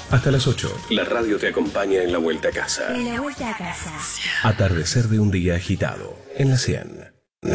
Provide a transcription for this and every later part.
Hasta las 8, la radio te acompaña en la vuelta a casa. En la vuelta a casa. Atardecer de un día agitado, en la 100.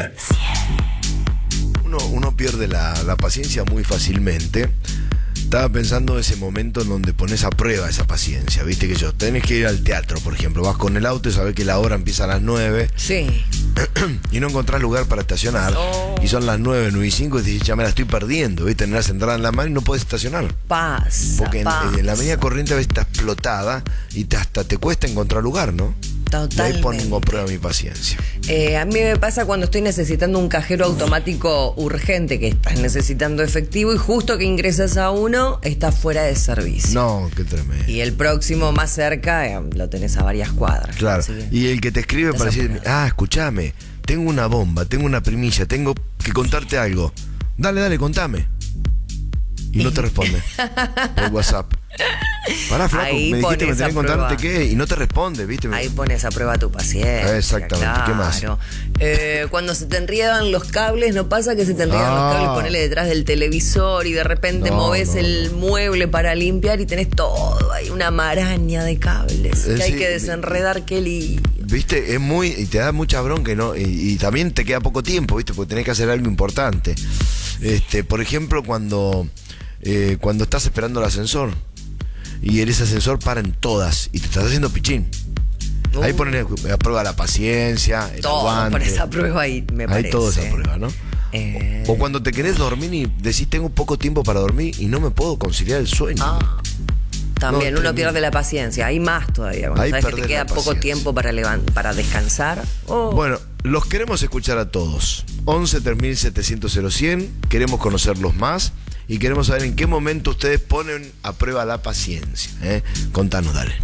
Uno pierde la paciencia muy fácilmente. Estaba pensando en ese momento en donde pones a prueba esa paciencia. Viste que tenés que ir al teatro, por ejemplo. Vas con el auto y sabés que la hora empieza a las 9. Sí. Y no encontrás lugar para estacionar. Y son las 9, 9 y 5 y dices, ya me la estoy perdiendo. ¿Viste? Tenés entrada en la mano y no podés estacionar. Porque en la avenida Corriente a veces está explotada y hasta te cuesta encontrar lugar, ¿no? Totalmente. Ahí pongo a prueba mi paciencia. A mí me pasa cuando estoy necesitando un cajero automático urgente, que estás necesitando efectivo y justo que ingresas a uno, está fuera de servicio. No, qué tremendo. Y el próximo más cerca lo tenés a varias cuadras. Claro. Y el que te escribe para decir, escúchame, tengo una bomba, tengo una primicia, tengo que contarte algo. Dale, contame. Y no te responde por WhatsApp. Pará, flaco, Ahí me dijiste que me tenés que contarte qué y no te responde, ¿viste? Ahí pones a prueba tu paciencia. Exactamente, claro. ¿qué más? Cuando se te enriedan los cables, ¿no pasa que se te enriedan los cables? Ponele detrás del televisor y de repente movés el mueble para limpiar y tenés todo ahí, una maraña de cables que hay que desenredar, qué lío. ¿Viste? Y te da mucha bronca, ¿no? Y también te queda poco tiempo, ¿viste? Porque tenés que hacer algo importante. Por ejemplo, cuando estás esperando el ascensor y ese ascensor para en todas y te estás haciendo pichín. Ahí ponen a prueba la paciencia, el todo aguante. Por esa prueba ahí, me parece. Ahí todo esa prueba, ¿no? O cuando te querés dormir y decís, tengo poco tiempo para dormir y no me puedo conciliar el sueño. También uno pierde la paciencia. Hay más todavía. Cuando sabes que te queda poco tiempo para descansar. Bueno, los queremos escuchar a todos. 11 3700 100. Queremos conocerlos más. Y queremos saber en qué momento ustedes ponen a prueba la paciencia. Contanos, dale.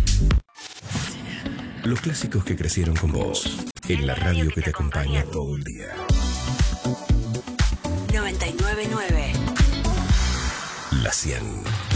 Los clásicos que crecieron con vos. En la radio que te acompaña todo el día. 99.9. La 100.